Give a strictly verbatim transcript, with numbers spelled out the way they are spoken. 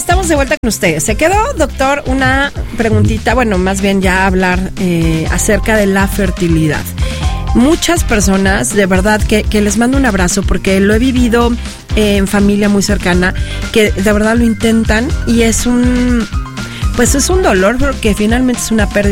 estamos de vuelta con ustedes. Se quedó, doctor, una preguntita, bueno, más bien ya hablar eh, acerca de la fertilidad. Muchas personas, de verdad, que, que les mando un abrazo porque lo he vivido eh, en familia muy cercana, que de verdad lo intentan y es un, pues es un dolor porque finalmente es una pérdida